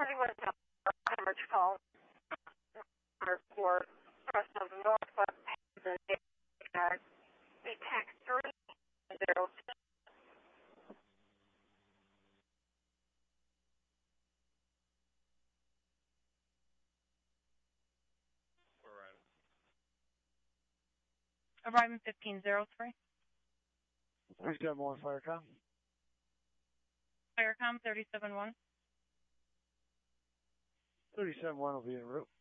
31 coverage call for Fresno Northwest and the tax 3006. Arriving 1503. We've got more Firecom. Firecom 371. 371 will be en route.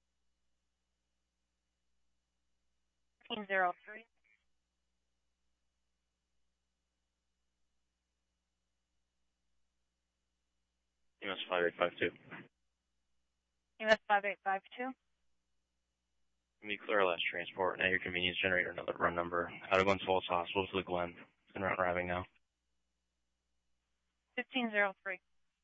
1503. US 5852. US 5852. Can be clear last transport. At your convenience, generate another run number. Out of Glens Falls Hospital to the Glen. And route arriving now. 1503.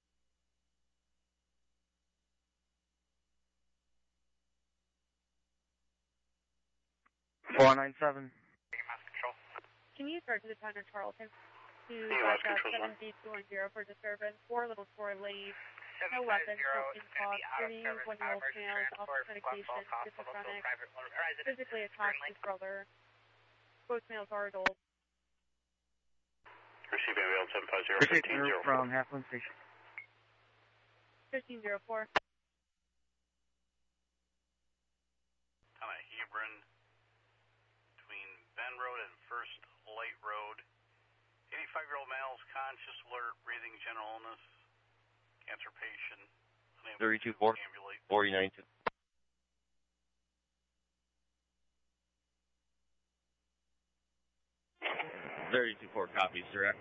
Can you start to the Thunder Tarleton to Lost back up control 7020 for disturbance, 4 little 4 leave, no weapons, no in-cause, shooting, 1-year-old males, off medication, schizophrenic, physically attacked his brother. Both males are adults. Receiving available 750 1504. From Halfland Station. 1504. On a Hebron between Bend Road and First Light Road. 85-year-old males, conscious, alert, breathing, general illness, cancer patient, unable 32 to 4 ambulate. 4092. Copies, direct.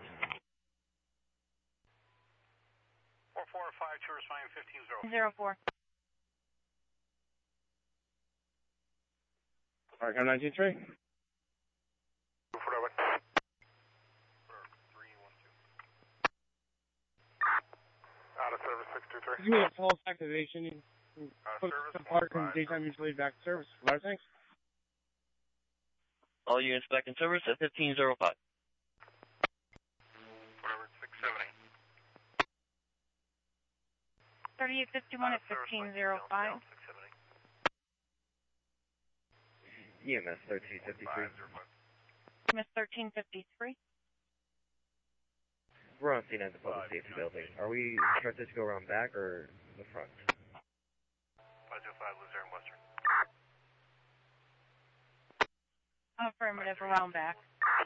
4452 responding 1504. 04. Firecom 923. Out of service 623. Give me a false activation. Put the park in daytime usually back to service. Thanks. All units back in service at 1505. Whatever, 670. 3851 at 1505. 670. EMS 1353. MS 1353. We're on scene at the public safety building. Are we instructed to go around back or the front? 505 Luzerne Western. Affirmative, around back.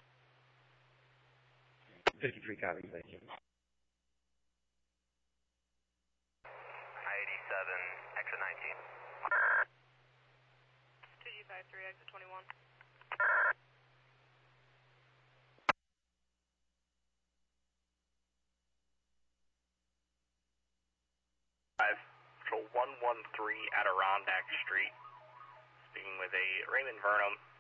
53 copies, thank you. I-87, exit 19. 2G53, exit 21. Patrol 113 Adirondack Street. Speaking with a Raymond Vernum.